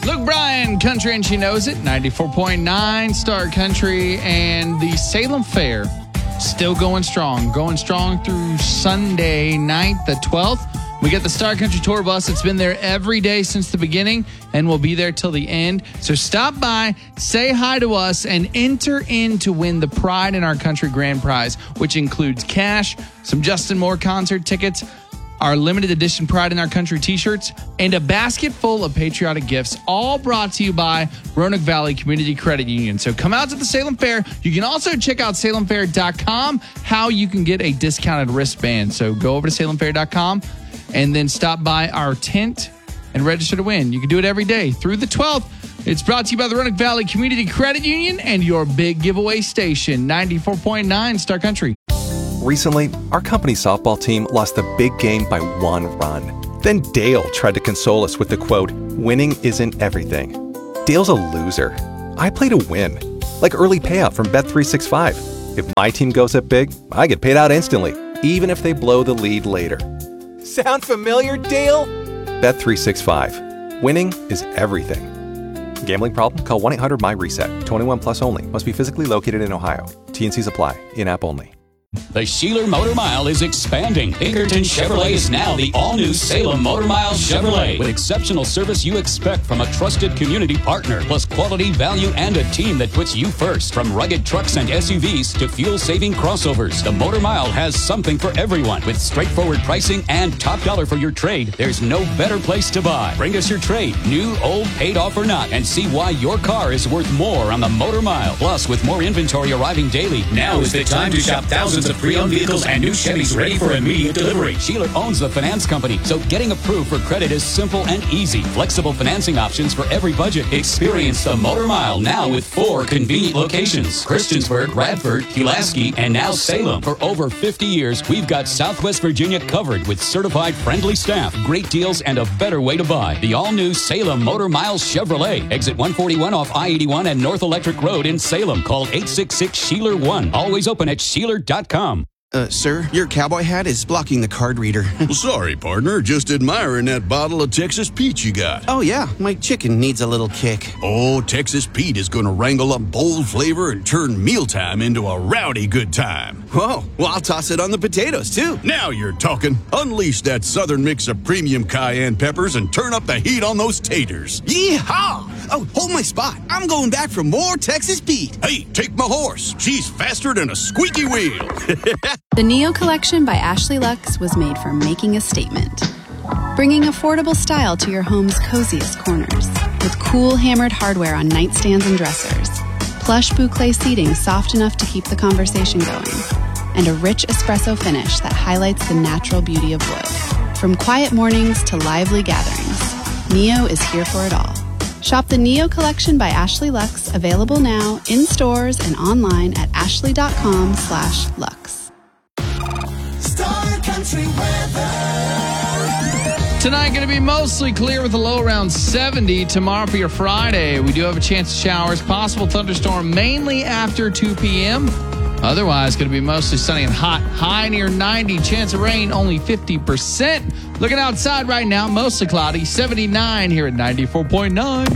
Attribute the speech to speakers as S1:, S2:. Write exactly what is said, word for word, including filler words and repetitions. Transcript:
S1: Luke Bryan, Country and She Knows It, ninety-four point nine Star Country, and the Salem Fair still going strong. Going strong through Sunday night, the twelfth. We got the Star Country Tour Bus. It's been there every day since the beginning and will be there till the end. So stop by, say hi to us, and enter in to win the Pride in Our Country Grand Prize, which includes cash, some Justin Moore concert tickets, our limited edition Pride in Our Country t-shirts, and a basket full of patriotic gifts, all brought to you by Roanoke Valley Community Credit Union. So come out to the Salem Fair. You can also check out salem fair dot com how you can get a discounted wristband. So go over to salem fair dot com and then stop by our tent and register to win. You can do it every day through the twelfth. It's brought to you by the Roanoke Valley Community Credit Union and your big giveaway station, ninety-four point nine Star Country.
S2: Recently, our company softball team lost the big game by one run. Then Dale tried to console us with the quote, "Winning isn't everything." Dale's a loser. I play to win. Like early payout from Bet three sixty-five. If my team goes up big, I get paid out instantly, even if they blow the lead later. Sound familiar, Dale? Bet three sixty-five. Winning is everything. Gambling problem? Call one eight hundred M Y reset. twenty-one plus only. Must be physically located in Ohio. T N Cs apply. In-app only.
S3: The Sheeler Motor Mile is expanding. Pinkerton Chevrolet is now the all-new Salem Motor Mile Chevrolet. With exceptional service you expect from a trusted community partner, plus quality, value, and a team that puts you first. From rugged trucks and S U Vs to fuel-saving crossovers, the Motor Mile has something for everyone. With straightforward pricing and top dollar for your trade, there's no better place to buy. Bring us your trade, new, old, paid off or not, and see why your car is worth more on the Motor Mile. Plus, with more inventory arriving daily, now is the time to shop thousands of pre-owned vehicles and new Chevys ready for immediate delivery. Sheeler owns the finance company, so getting approved for credit is simple and easy. Flexible financing options for every budget. Experience the Motor Mile now with four convenient locations: Christiansburg, Radford, Pulaski, and now Salem. For over fifty years, we've got Southwest Virginia covered with certified friendly staff, great deals, and a better way to buy. The all-new Salem Motor Mile Chevrolet. Exit one forty-one off I eighty-one and North Electric Road in Salem. Call eight six six, S H E E L E R one. Always open at sheeler dot com.
S4: Uh, sir, your cowboy hat is blocking the card reader.
S5: Well, sorry, partner. Just admiring that bottle of Texas Pete you got.
S4: Oh, yeah. My chicken needs a little kick.
S5: Oh, Texas Pete is going to wrangle up bold flavor and turn mealtime into a rowdy good time.
S4: Whoa. Well, I'll toss it on the potatoes, too.
S5: Now you're talking. Unleash that southern mix of premium cayenne peppers and turn up the heat on those taters.
S4: Yeehaw! Oh, hold my spot. I'm going back for more Texas Pete.
S5: Hey, take my horse. She's faster than a squeaky wheel.
S6: The Neo Collection by Ashley Lux was made for making a statement, bringing affordable style to your home's coziest corners, with cool hammered hardware on nightstands and dressers, plush boucle seating soft enough to keep the conversation going, and a rich espresso finish that highlights the natural beauty of wood. From quiet mornings to lively gatherings, Neo is here for it all. Shop the Neo Collection by Ashley Lux, available now in stores and online at ashley dot com slash lux.
S7: Star Country weather.
S1: Tonight going to be mostly clear with a low around seventy. Tomorrow for your Friday, we do have a chance of showers. Possible thunderstorm mainly after two p.m. Otherwise, going to be mostly sunny and hot. High near ninety. Chance of rain only fifty percent. Looking outside right now, mostly cloudy. seventy-nine here at ninety-four point nine.